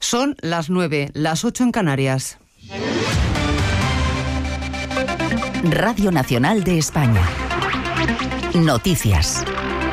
Son las 9, las 8 en Canarias. Radio Nacional de España. Noticias.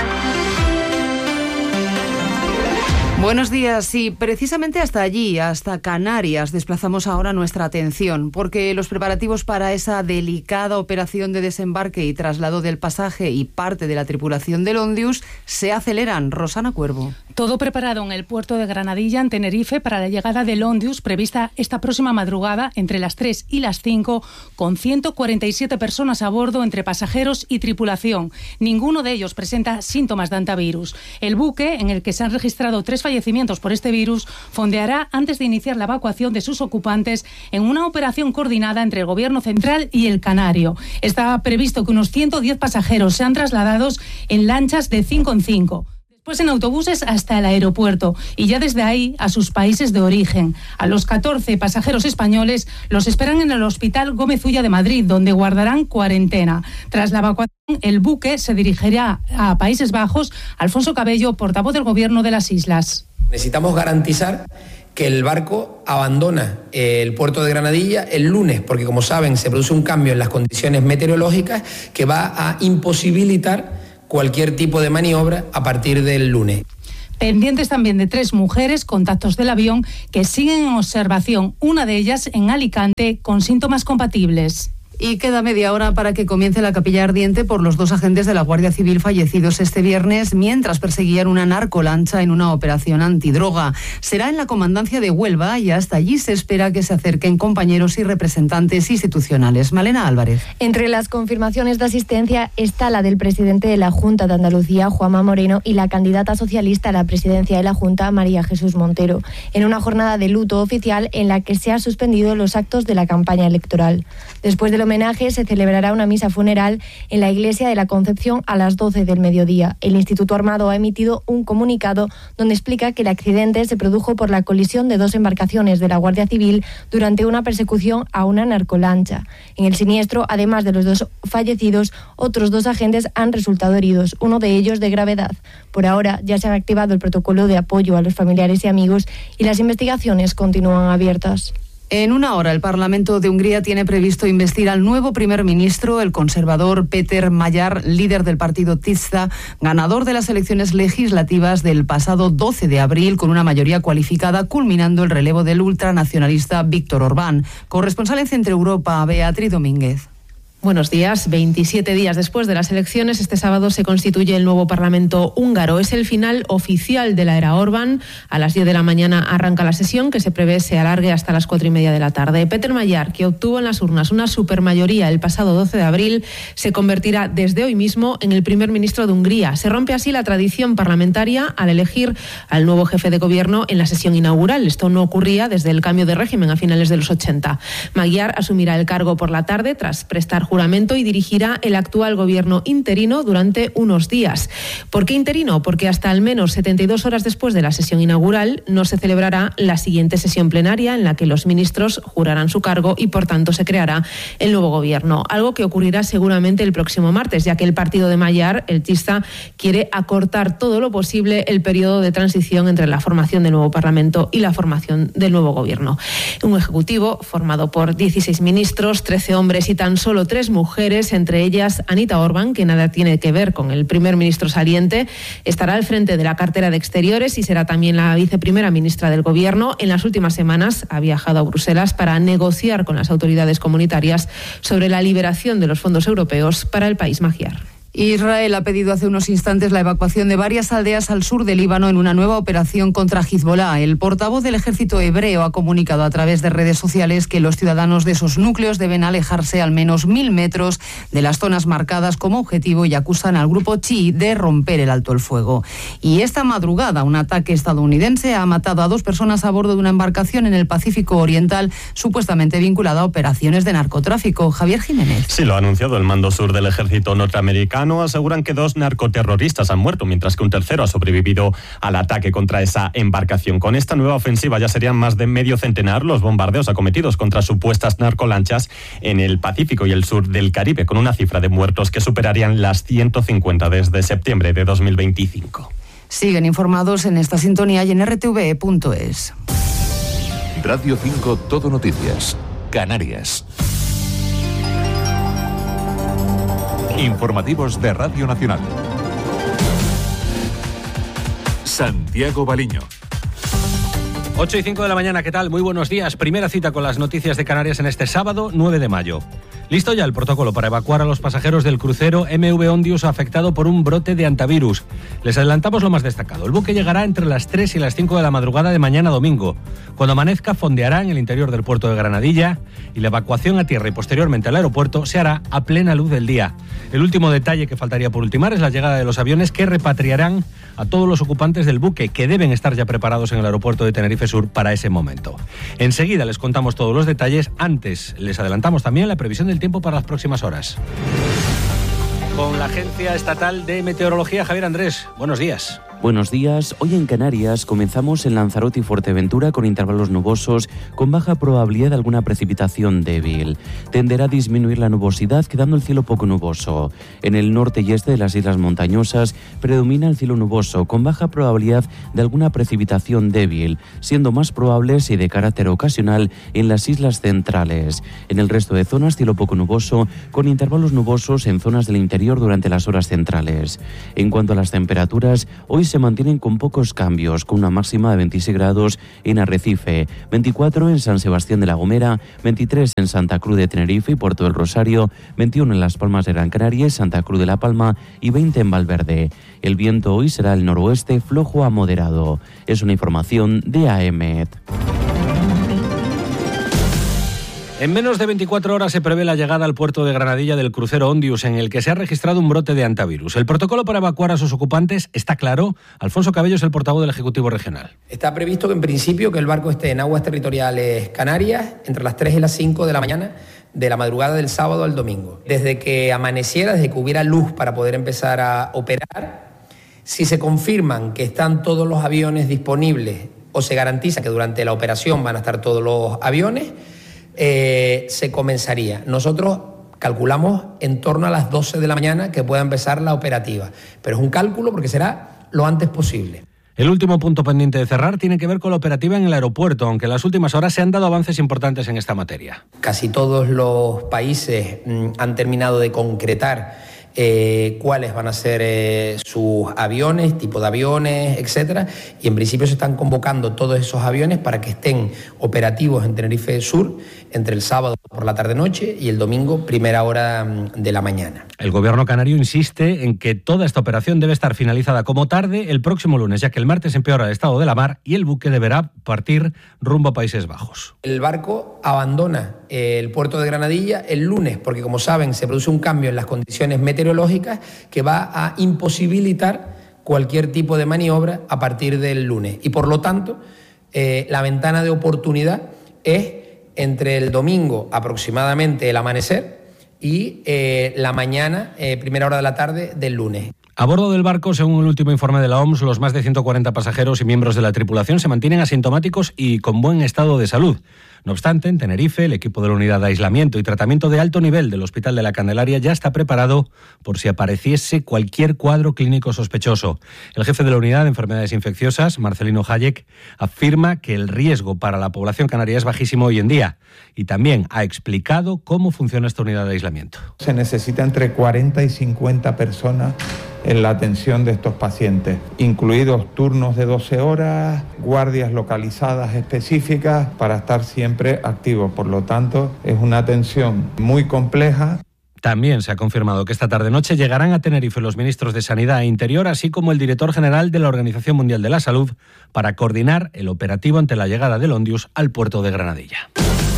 Buenos días. Y precisamente hasta allí, hasta Canarias, desplazamos ahora nuestra atención, porque los preparativos para esa delicada operación de desembarque y traslado del pasaje y parte de la tripulación del Ondius se aceleran. Rosana Cuervo. Todo preparado en el puerto de Granadilla, en Tenerife, para la llegada del Ondius, prevista esta próxima madrugada, entre las 3 y las 5, con 147 personas a bordo, entre pasajeros y tripulación. Ninguno de ellos presenta síntomas de antivirus. El buque, en el que se han registrado 3 fallecimientos por este virus, fondeará antes de iniciar la evacuación de sus ocupantes en una operación coordinada entre el Gobierno central y el Canario. Está previsto que unos 110 pasajeros sean trasladados en lanchas de 5 en 5. Después en autobuses hasta el aeropuerto y ya desde ahí a sus países de origen. A los 14 pasajeros españoles los esperan en el Hospital Gómez Ulla de Madrid, donde guardarán cuarentena. Tras la evacuación, el buque se dirigirá a Países Bajos. Alfonso Cabello, portavoz del Gobierno de las Islas. Necesitamos garantizar que el barco abandona el puerto de Granadilla el lunes, porque como saben se produce un cambio en las condiciones meteorológicas que va a imposibilitar cualquier tipo de maniobra a partir del lunes. Pendientes también de 3 mujeres, contactos del avión, que siguen en observación, una de ellas en Alicante, con síntomas compatibles. Y queda media hora para que comience la capilla ardiente por los 2 agentes de la Guardia Civil fallecidos este viernes mientras perseguían una narcolancha en una operación antidroga. Será en la comandancia de Huelva y hasta allí se espera que se acerquen compañeros y representantes institucionales. Malena Álvarez. Entre las confirmaciones de asistencia está la del presidente de la Junta de Andalucía, Juanma Moreno, y la candidata socialista a la presidencia de la Junta, María Jesús Montero, en una jornada de luto oficial en la que se han suspendido los actos de la campaña electoral. Después del homenaje se celebrará una misa funeral en la Iglesia de la Concepción a las 12 del mediodía. El Instituto Armado ha emitido un comunicado donde explica que el accidente se produjo por la colisión de 2 embarcaciones de la Guardia Civil durante una persecución a una narcolancha. En el siniestro, además de los 2 fallecidos, otros 2 agentes han resultado heridos, uno de ellos de gravedad. Por ahora ya se ha activado el protocolo de apoyo a los familiares y amigos y las investigaciones continúan abiertas. En una hora, el Parlamento de Hungría tiene previsto investir al nuevo primer ministro, el conservador Péter Magyar, líder del partido Tisza, ganador de las elecciones legislativas del pasado 12 de abril con una mayoría cualificada, culminando el relevo del ultranacionalista Víktor Orbán. Corresponsal en Centro Europa, Beatriz Domínguez. Buenos días. 27 días después de las elecciones, este sábado se constituye el nuevo Parlamento húngaro. Es el final oficial de la era Orbán. A las 10 de la mañana arranca la sesión, que se prevé se alargue hasta las 4:30 de la tarde. Péter Magyar, que obtuvo en las urnas una supermayoría el pasado 12 de abril, se convertirá desde hoy mismo en el primer ministro de Hungría. Se rompe así la tradición parlamentaria al elegir al nuevo jefe de gobierno en la sesión inaugural. Esto no ocurría desde el cambio de régimen a finales de los 80. Magyar asumirá el cargo por la tarde tras prestar juramento y dirigirá el actual gobierno interino durante unos días. ¿Por qué interino? Porque hasta al menos 72 horas después de la sesión inaugural no se celebrará la siguiente sesión plenaria en la que los ministros jurarán su cargo y por tanto se creará el nuevo gobierno. Algo que ocurrirá seguramente el próximo martes, ya que el partido de Magyar, el Tisza, quiere acortar todo lo posible el periodo de transición entre la formación del nuevo Parlamento y la formación del nuevo gobierno. Un ejecutivo formado por 16 ministros, 13 hombres y tan solo 3 mujeres, entre ellas Anita Orbán, que nada tiene que ver con el primer ministro saliente, estará al frente de la cartera de Exteriores y será también la viceprimera ministra del Gobierno. En las últimas semanas ha viajado a Bruselas para negociar con las autoridades comunitarias sobre la liberación de los fondos europeos para el país magyar. Israel ha pedido hace unos instantes la evacuación de varias aldeas al sur del Líbano en una nueva operación contra Hezbolá. El portavoz del ejército hebreo ha comunicado a través de redes sociales que los ciudadanos de esos núcleos deben alejarse al menos 1000 metros de las zonas marcadas como objetivo y acusan al grupo chií de romper el alto el fuego. Y esta madrugada un ataque estadounidense ha matado a 2 personas a bordo de una embarcación en el Pacífico Oriental supuestamente vinculada a operaciones de narcotráfico. Javier Jiménez. Sí, lo ha anunciado el mando sur del ejército norteamericano. Aseguran que 2 narcoterroristas han muerto, mientras que un tercero ha sobrevivido al ataque contra esa embarcación. Con esta nueva ofensiva ya serían más de medio centenar los bombardeos acometidos contra supuestas narcolanchas en el Pacífico y el sur del Caribe, con una cifra de muertos que superarían las 150 desde septiembre de 2025. Siguen informados en esta sintonía y en rtve.es. Radio 5 Todo Noticias. Canarias. Informativos de Radio Nacional. Santiago Baliño. 8:05 de la mañana, ¿qué tal? Muy buenos días. Primera cita con las noticias de Canarias en este sábado 9 de mayo. Listo ya el protocolo para evacuar a los pasajeros del crucero MV Ondius afectado por un brote de hantavirus. Les adelantamos lo más destacado. El buque llegará entre las 3 y las 5 de la madrugada de mañana domingo. Cuando amanezca, fondeará en el interior del puerto de Granadilla y la evacuación a tierra y posteriormente al aeropuerto se hará a plena luz del día. El último detalle que faltaría por ultimar es la llegada de los aviones que repatriarán a todos los ocupantes del buque, que deben estar ya preparados en el aeropuerto de Tenerife Sur para ese momento. Enseguida les contamos todos los detalles. Antes, les adelantamos también la previsión del tiempo para las próximas horas. Con la Agencia Estatal de Meteorología, Javier Andrés, buenos días. Buenos días. Hoy en Canarias comenzamos en Lanzarote y Fuerteventura con intervalos nubosos, con baja probabilidad de alguna precipitación débil. Tenderá a disminuir la nubosidad, quedando el cielo poco nuboso. En el norte y este de las islas montañosas predomina el cielo nuboso, con baja probabilidad de alguna precipitación débil, siendo más probables y de carácter ocasional en las islas centrales. En el resto de zonas, cielo poco nuboso, con intervalos nubosos en zonas del interior durante las horas centrales. En cuanto a las temperaturas, hoy se mantienen con pocos cambios, con una máxima de 26 grados en Arrecife, 24 en San Sebastián de la Gomera, 23 en Santa Cruz de Tenerife y Puerto del Rosario, 21 en Las Palmas de Gran Canaria y Santa Cruz de la Palma y 20 en Valverde. El viento hoy será el noroeste flojo a moderado. Es una información de AEMET. En menos de 24 horas se prevé la llegada al puerto de Granadilla del crucero Ondius, en el que se ha registrado un brote de hantavirus. El protocolo para evacuar a sus ocupantes está claro. Alfonso Cabello es el portavoz del Ejecutivo Regional. Está previsto que en principio que el barco esté en aguas territoriales canarias entre las 3 y las 5 de la mañana de la madrugada del sábado al domingo. Desde que amaneciera, desde que hubiera luz para poder empezar a operar, si se confirman que están todos los aviones disponibles o se garantiza que durante la operación van a estar todos los aviones, se comenzaría. Nosotros calculamos en torno a las 12 de la mañana que pueda empezar la operativa, pero es un cálculo porque será lo antes posible. El último punto pendiente de cerrar tiene que ver con la operativa en el aeropuerto, aunque en las últimas horas se han dado avances importantes en esta materia. Casi todos los países han terminado de concretar cuáles van a ser sus aviones, tipo de aviones, etcétera, y en principio se están convocando todos esos aviones para que estén operativos en Tenerife Sur entre el sábado por la tarde-noche y el domingo primera hora de la mañana. El gobierno canario insiste en que toda esta operación debe estar finalizada como tarde el próximo lunes, ya que el martes empeora el estado de la mar y el buque deberá partir rumbo a Países Bajos. El barco abandona el puerto de Granadilla el lunes, porque como saben se produce un cambio en las condiciones meteorológicas que va a imposibilitar cualquier tipo de maniobra a partir del lunes. Y por lo tanto, la ventana de oportunidad es entre el domingo aproximadamente el amanecer y la mañana, primera hora de la tarde del lunes. A bordo del barco, según el último informe de la OMS, los más de 140 pasajeros y miembros de la tripulación se mantienen asintomáticos y con buen estado de salud. No obstante, en Tenerife, el equipo de la Unidad de Aislamiento y Tratamiento de Alto Nivel del Hospital de la Candelaria ya está preparado por si apareciese cualquier cuadro clínico sospechoso. El jefe de la Unidad de Enfermedades Infecciosas, Marcelino Hayek, afirma que el riesgo para la población canaria es bajísimo hoy en día y también ha explicado cómo funciona esta unidad de aislamiento. Se necesita entre 40 y 50 personas en la atención de estos pacientes, incluidos turnos de 12 horas, guardias localizadas específicas para estar siempre activos. Por lo tanto, es una atención muy compleja. También se ha confirmado que esta tarde-noche llegarán a Tenerife los ministros de Sanidad e Interior, así como el director general de la Organización Mundial de la Salud, para coordinar el operativo ante la llegada del Ondius al puerto de Granadilla.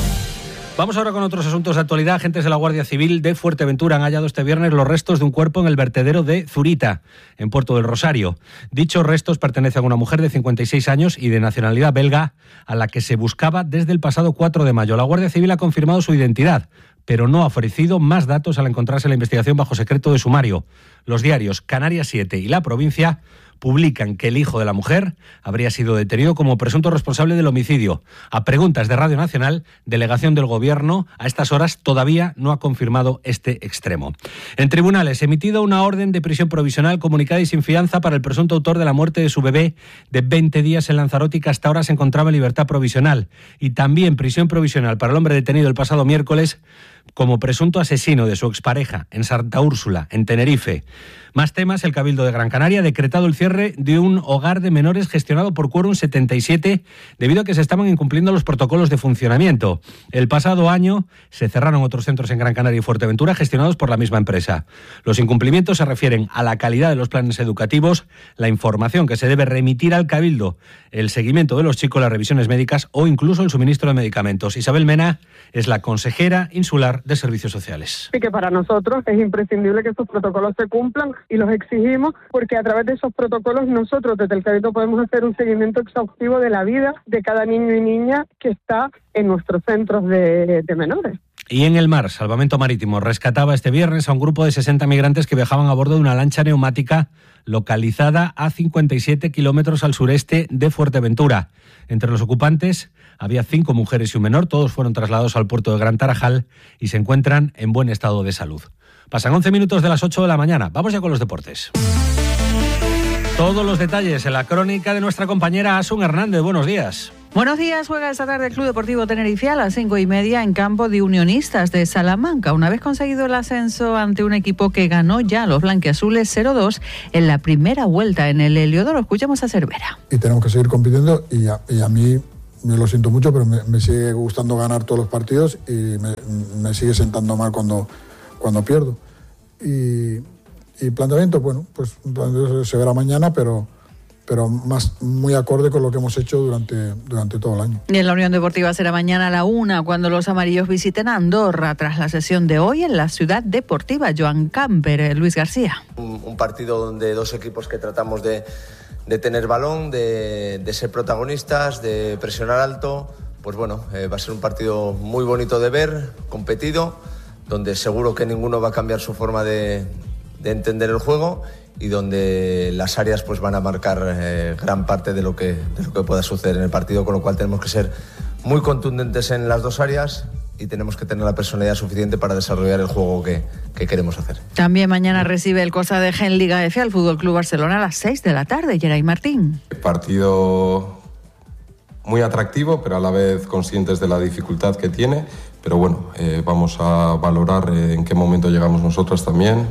Vamos ahora con otros asuntos de actualidad. Agentes de la Guardia Civil de Fuerteventura han hallado este viernes los restos de un cuerpo en el vertedero de Zurita, en Puerto del Rosario. Dichos restos pertenecen a una mujer de 56 años y de nacionalidad belga, a la que se buscaba desde el pasado 4 de mayo. La Guardia Civil ha confirmado su identidad, pero no ha ofrecido más datos al encontrarse la investigación bajo secreto de sumario. Los diarios Canarias 7 y La Provincia publican que el hijo de la mujer habría sido detenido como presunto responsable del homicidio. A preguntas de Radio Nacional, delegación del Gobierno a estas horas todavía no ha confirmado este extremo. En tribunales, emitida una orden de prisión provisional comunicada y sin fianza para el presunto autor de la muerte de su bebé de 20 días en Lanzarote, que hasta ahora se encontraba en libertad provisional. Y también prisión provisional para el hombre detenido el pasado miércoles como presunto asesino de su expareja en Santa Úrsula, en Tenerife. Más temas, el Cabildo de Gran Canaria ha decretado el cierre de un hogar de menores gestionado por Quórum 77 debido a que se estaban incumpliendo los protocolos de funcionamiento. El pasado año se cerraron otros centros en Gran Canaria y Fuerteventura gestionados por la misma empresa. Los incumplimientos se refieren a la calidad de los planes educativos, la información que se debe remitir al Cabildo, el seguimiento de los chicos, las revisiones médicas o incluso el suministro de medicamentos. Isabel Mena es la consejera insular de Servicios Sociales. Sí, que para nosotros es imprescindible que estos protocolos se cumplan y los exigimos porque a través de esos protocolos nosotros desde el Cabildo podemos hacer un seguimiento exhaustivo de la vida de cada niño y niña que está en nuestros centros de menores. Y en el mar, Salvamento Marítimo rescataba este viernes a un grupo de 60 migrantes que viajaban a bordo de una lancha neumática localizada a 57 kilómetros al sureste de Fuerteventura. Entre los ocupantes había 5 mujeres y un menor, todos fueron trasladados al puerto de Gran Tarajal y se encuentran en buen estado de salud. Pasan 11 minutos de las 8 de la mañana. Vamos ya con los deportes. Todos los detalles en la crónica de nuestra compañera Asun Hernández. Buenos días. Buenos días, juega esta tarde el Club Deportivo Tenerife a las 5:30 en campo de Unionistas de Salamanca, una vez conseguido el ascenso ante un equipo que ganó ya a los blanquiazules 0-2 en la primera vuelta en el Heliodoro. Escuchamos a Cervera. Y tenemos que seguir compitiendo y a mí, me lo siento mucho, pero me sigue gustando ganar todos los partidos y me sigue sentando mal cuando pierdo. Y planteamiento, bueno, pues se verá mañana, pero muy acorde con lo que hemos hecho durante todo el año. Y en la Unión Deportiva será mañana a la 1 cuando los amarillos visiten a Andorra tras la sesión de hoy en la Ciudad Deportiva. Joan Camper, Luis García. Un partido donde dos equipos que tratamos de tener balón, de ser protagonistas, de presionar alto. Pues bueno, va a ser un partido muy bonito de ver, competido, donde seguro que ninguno va a cambiar su forma de entender el juego y donde las áreas pues van a marcar gran parte de lo que pueda suceder en el partido, con lo cual tenemos que ser muy contundentes en las dos áreas y tenemos que tener la personalidad suficiente para desarrollar el juego que queremos hacer. También mañana recibe el Cosa de Gen Liga F al Fútbol Club Barcelona a las 6 de la tarde. Geray Martín. Partido muy atractivo, pero a la vez conscientes de la dificultad que tiene. Pero bueno, vamos a valorar en qué momento llegamos nosotros también.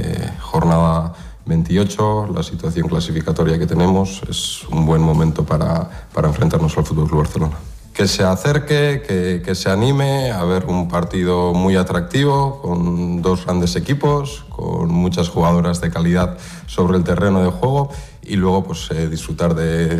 Jornada 28, la situación clasificatoria que tenemos es un buen momento para enfrentarnos al Fútbol Club Barcelona. Que se acerque, que se anime a ver un partido muy atractivo, con dos grandes equipos, con muchas jugadoras de calidad sobre el terreno de juego y luego pues disfrutar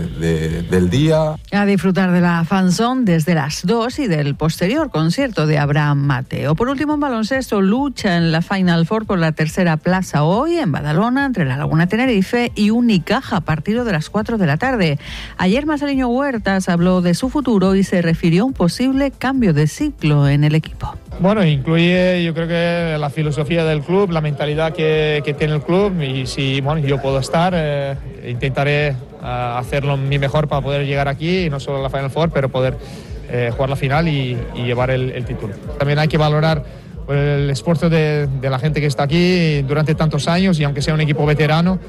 del día. A disfrutar de la fanzone desde las 2 y del posterior concierto de Abraham Mateo. Por último, en baloncesto, lucha en la Final Four por la tercera plaza hoy en Badalona entre la Laguna Tenerife y Unicaja, partido de las 4 de la tarde. Ayer Marceliño Huertas habló de su futuro y se refirió a un posible cambio de ciclo en el equipo. Bueno, incluye yo creo que la filosofía del club, la mentalidad que tiene el club y si yo puedo estar, intentaré hacerlo mi mejor para poder llegar aquí y no solo a la Final Four, pero poder jugar la final y llevar el título. También hay que valorar el esfuerzo de la gente que está aquí durante tantos años y aunque sea un equipo veterano,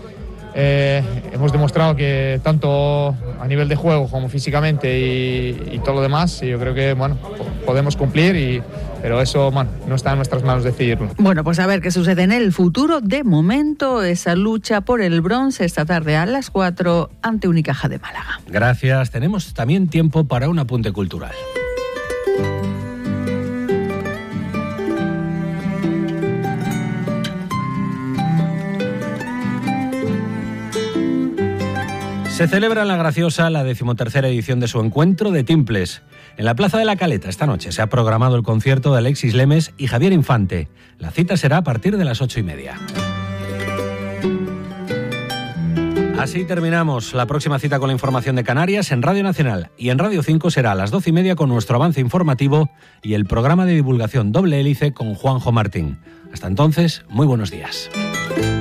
hemos demostrado que tanto a nivel de juego como físicamente y todo lo demás, yo creo que podemos cumplir pero eso no está en nuestras manos decidirlo. Bueno, pues a ver qué sucede en el futuro. De momento, esa lucha por el bronce esta tarde a las 4 ante Unicaja de Málaga. Gracias. Tenemos también tiempo para un apunte cultural. Se celebra en La Graciosa la 13ª edición de su encuentro de timples. En la Plaza de la Caleta esta noche se ha programado el concierto de Alexis Lemes y Javier Infante. La cita será a partir de las 8:30. Así terminamos. La próxima cita con la información de Canarias en Radio Nacional y en Radio 5 será a las 12:30 con nuestro avance informativo y el programa de divulgación Doble Hélice con Juanjo Martín. Hasta entonces, muy buenos días.